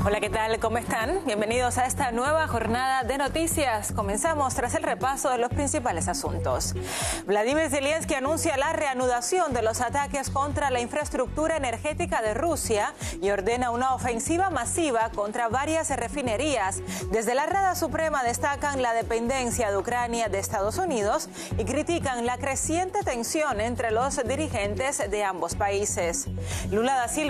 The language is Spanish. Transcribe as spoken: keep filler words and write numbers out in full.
Hola, ¿qué tal? ¿Cómo están? Bienvenidos a esta nueva jornada de noticias. Comenzamos tras el repaso de los principales asuntos. Vladimir Zelensky anuncia la reanudación de los ataques contra la infraestructura energética de Rusia y ordena una ofensiva masiva contra varias refinerías. Desde la Rada Suprema destacan la dependencia de Ucrania de Estados Unidos y critican la creciente tensión entre los dirigentes de ambos países. Lula da Silva